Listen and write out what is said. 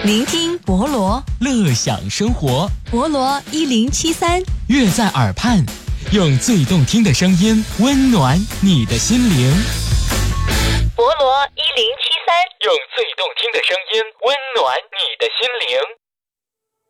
聆听博罗， 乐享生活。 博罗1073， 乐在耳畔，用最动听的声音温暖你的心灵。 博罗1073， 用最动听的声音温暖你的心灵。